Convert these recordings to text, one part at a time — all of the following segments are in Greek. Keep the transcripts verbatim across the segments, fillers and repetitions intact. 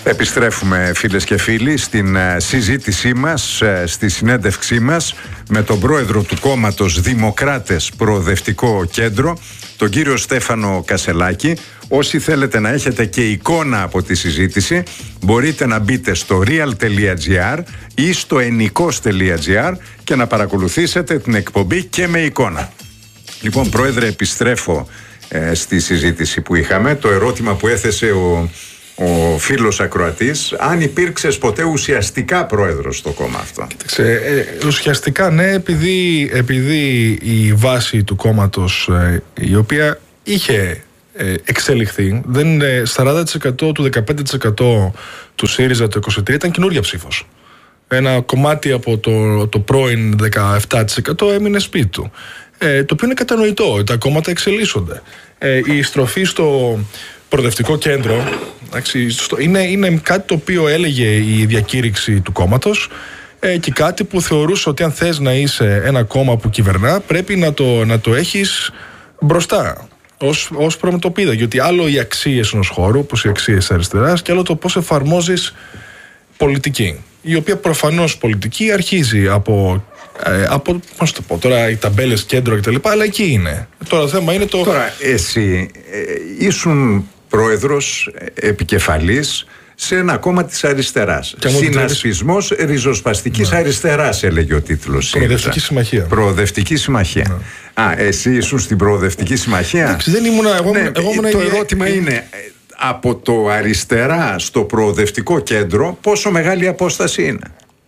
Επιστρέφουμε, φίλες και φίλοι, στην συζήτησή μας, στη συνέντευξή μας με τον πρόεδρο του κόμματος Δημοκράτες Προοδευτικό Κέντρο, τον κύριο Στέφανο Κασελάκη. Όσοι θέλετε να έχετε και εικόνα από τη συζήτηση, μπορείτε να μπείτε στο real.gr ή στο ενικός τελεία gr και να παρακολουθήσετε την εκπομπή και με εικόνα. Λοιπόν, πρόεδρε, επιστρέφω ε, στη συζήτηση που είχαμε. Το ερώτημα που έθεσε ο, ο φίλος ακροατής, αν υπήρξες ποτέ ουσιαστικά πρόεδρος στο κόμμα αυτό. Κοίταξε, ε, ουσιαστικά ναι, επειδή, επειδή η βάση του κόμματος, ε, η οποία είχε ε, εξελιχθεί, δεν είναι σαράντα τοις εκατό του δεκαπέντε τοις εκατό του ΣΥΡΙΖΑ το είκοσι τρία ήταν καινούργια ψήφος. Ένα κομμάτι από το, το πρώην δεκαεπτά τοις εκατό έμεινε σπίτι του. Ε, το οποίο είναι κατανοητό, τα κόμματα εξελίσσονται. Ε, η στροφή στο προοδευτικό κέντρο εντάξει, στο, είναι, είναι κάτι το οποίο έλεγε η διακήρυξη του κόμματος ε, και κάτι που θεωρούσε ότι αν θες να είσαι ένα κόμμα που κυβερνά, πρέπει να το, να το έχεις μπροστά ως, ως προμετωπίδα. Γιατί άλλο οι αξίες ενός χώρου, όπως οι αξίες της αριστεράς, και άλλο το πώς εφαρμόζεις πολιτική. Η οποία προφανώς πολιτική αρχίζει από, ε, από πώς το πω τώρα, οι ταμπέλες κέντρο κτλ. Αλλά εκεί είναι. Τώρα το θέμα είναι το. Τώρα, εσύ ε, ήσουν πρόεδρος, επικεφαλής σε ένα κόμμα της αριστεράς. Συνασπισμός ριζοσπαστικής ναι. αριστεράς, έλεγε ο τίτλος. Προοδευτική συμμαχία. Προοδευτική συμμαχία. Ναι. Α, εσύ ήσουν στην Προοδευτική συμμαχία. Εντάξει, δεν ήμουν εγώ. Ναι, εγώ ήμουν το η... ερώτημα η... είναι. Από το αριστερά στο προοδευτικό κέντρο, πόσο μεγάλη απόσταση είναι?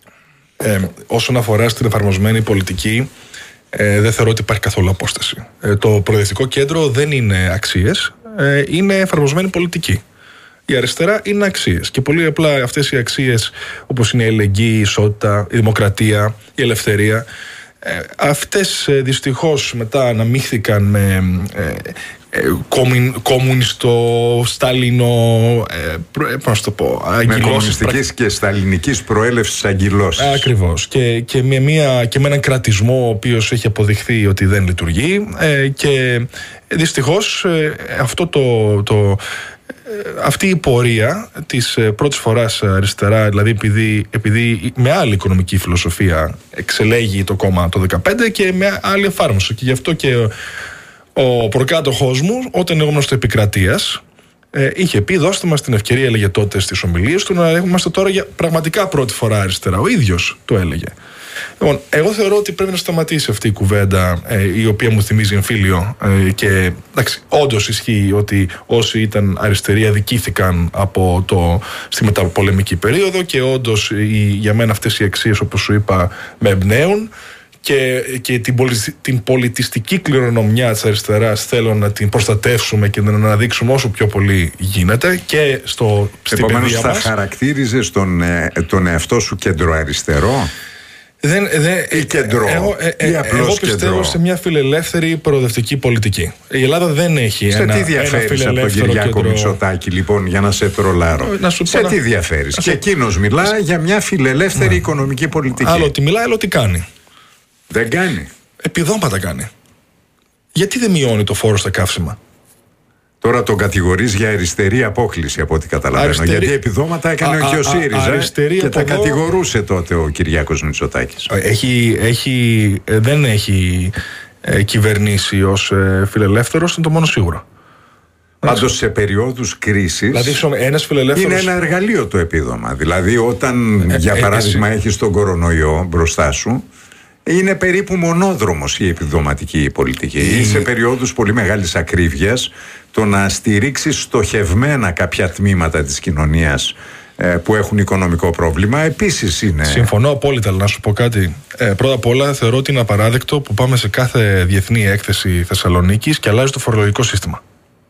Ε, όσον αφορά στην εφαρμοσμένη πολιτική, ε, δεν θεωρώ ότι υπάρχει καθόλου απόσταση. Ε, το προοδευτικό κέντρο δεν είναι αξίες, ε, είναι εφαρμοσμένη πολιτική. Η αριστερά είναι αξίες. Και πολύ απλά αυτές οι αξίες, όπως είναι η αλληλεγγύη, η ισότητα, η δημοκρατία, η ελευθερία, ε, αυτές ε, δυστυχώς μετά αναμίχθηκαν με ε, Ε, κομμουνιστό, σταλινό, ε, πώς το πω, με κομμουνιστικής πρα... και σταλινικής προέλευσης αγγυλώσεις. Ακριβώς. Και, και, με μια, και με έναν κρατισμό ο οποίος έχει αποδειχθεί ότι δεν λειτουργεί ε, και δυστυχώς ε, αυτό το, το, ε, αυτή η πορεία της ε, πρώτης φοράς αριστερά, δηλαδή επειδή, επειδή με άλλη οικονομική φιλοσοφία εξελέγει το κόμμα το δεκαπέντε και με άλλη εφάρμοση, και γι' αυτό και ο προκάτοχός μου, όταν ήμουν στο Επικρατείας, ε, είχε πει: δώστε μας την ευκαιρία, έλεγε τότε στις ομιλίες του, να είμαστε τώρα για πραγματικά πρώτη φορά αριστερά. Ο ίδιος το έλεγε. Λοιπόν, εγώ θεωρώ ότι πρέπει να σταματήσει αυτή η κουβέντα, ε, η οποία μου θυμίζει εμφύλιο. Ε, και εντάξει, όντως ισχύει ότι όσοι ήταν αριστεροί αδικήθηκαν από το, στη μεταπολεμική περίοδο, και όντως οι, για μένα αυτές οι αξίες, όπως σου είπα, με εμπνέουν. Και, και την, πολιτι, την πολιτιστική κληρονομιά της αριστεράς θέλω να την προστατεύσουμε και να την αναδείξουμε όσο πιο πολύ γίνεται και στο, στην παιδεία μας. Επομένως, θα χαρακτήριζες τον, τον εαυτό σου κεντροαριστερό δεν, δεν, ή κεντρό εγώ, ε, ή απλώς εγώ πιστεύω κεντρό. σε μια φιλελεύθερη προοδευτική πολιτική. Η Ελλάδα δεν έχει σε ένα, τι διαφέρεις από τον Κυριάκο κεντρό... Μητσοτάκη, λοιπόν, για να σε τρολάρω? Να σου σε πω τι να... διαφέρεις? Και εκείνος μιλά για μια φιλελεύθερη ναι. οικονομική πολιτική. Άλλο τι μιλάει, άλλο τι κάνει. Δεν κάνει. Επιδόματα κάνει. Γιατί δεν μειώνει το φόρο στα καύσιμα? Τώρα τον κατηγορείς για αριστερή απόκληση, από ό,τι καταλαβαίνω. Αριστερή... Γιατί επιδόματα έκανε α, ο και ο ΣΥΡΙΖΑ και τα εδώ... κατηγορούσε τότε ο Κυριάκος Μητσοτάκης. Έχει, έχει, δεν έχει ε, κυβερνήσει ως ε, φιλελεύθερος, είναι το μόνο σίγουρο. Πάντως σε περιόδους κρίσης δηλαδή, ένας φιλελεύθερος... είναι ένα εργαλείο το επίδομα. Δηλαδή όταν ε, για παράδειγμα ε, έχεις τον κορονοϊό μπροστά σου, είναι περίπου μονόδρομος η επιδοματική πολιτική. Ή σε περιόδους πολύ μεγάλης ακρίβειας, το να στηρίξεις στοχευμένα κάποια τμήματα της κοινωνίας ε, που έχουν οικονομικό πρόβλημα επίσης είναι. Συμφωνώ απόλυτα, αλλά να σου πω κάτι. Ε, πρώτα απ' όλα θεωρώ ότι είναι απαράδεκτο που πάμε σε κάθε διεθνή έκθεση Θεσσαλονίκης και αλλάζει το φορολογικό σύστημα.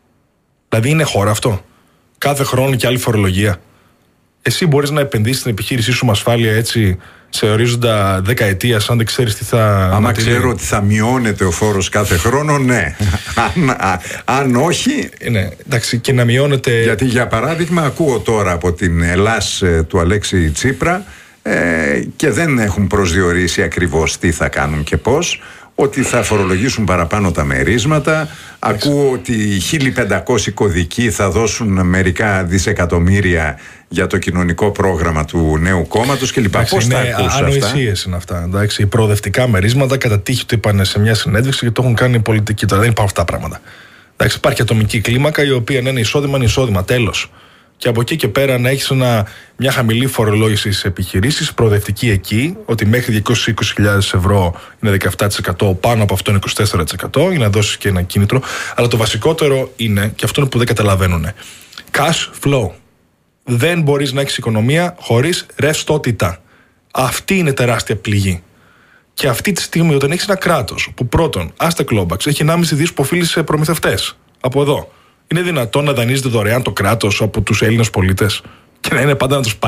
Δηλαδή είναι χώρα αυτό? Κάθε χρόνο και άλλη φορολογία. Εσύ μπορείς να επενδύσεις στην επιχείρησή σου με ασφάλεια έτσι σε ορίζοντα δεκαετίας, αν δεν ξέρεις τι θα... Άμα ξέρω ότι θα μειώνεται ο φόρος κάθε χρόνο, ναι. αν, α, αν όχι... Ναι, εντάξει, και να μειώνεται... Γιατί για παράδειγμα ακούω τώρα από την Ελλάς του Αλέξη Τσίπρα ε, και δεν έχουν προσδιορίσει ακριβώς τι θα κάνουν και πώς, ότι θα φορολογήσουν παραπάνω τα μερίσματα. Ακούω ότι οι χίλια πεντακόσιοι κωδικοί θα δώσουν μερικά δισεκατομμύρια για το κοινωνικό πρόγραμμα του νέου κόμματος κλπ. Πώς θα ακούς αυτά? Ανοησίες είναι αυτά. Εντάξει, οι προοδευτικά μερίσματα κατά τύχη το είπαν σε μια συνέντευξη και το έχουν κάνει πολιτικοί. Τώρα δεν υπάρχουν αυτά τα πράγματα. Εντάξει, υπάρχει ατομική κλίμακα η οποία είναι εισόδημα, είναι εισόδημα. Τέλος. Και από εκεί και πέρα να έχεις μια χαμηλή φορολόγηση στις επιχειρήσεις, προοδευτική εκεί, ότι μέχρι διακόσιες είκοσι χιλιάδες ευρώ είναι δεκαεπτά τοις εκατό, πάνω από αυτό είναι είκοσι τέσσερα τοις εκατό, για να δώσεις και ένα κίνητρο. Αλλά το βασικότερο είναι, και αυτό είναι που δεν καταλαβαίνουν, cash flow. Δεν μπορείς να έχεις οικονομία χωρίς ρευστότητα. Αυτή είναι τεράστια πληγή. Και αυτή τη στιγμή, όταν έχεις ένα κράτος που πρώτον, άστε κλόμπαξ, έχει ενάμιση δις που οφείλει σε προμηθευτές από εδώ. Είναι δυνατόν να δανείζεται δωρεάν το κράτος από τους Έλληνες πολίτες και να είναι πάντα να τους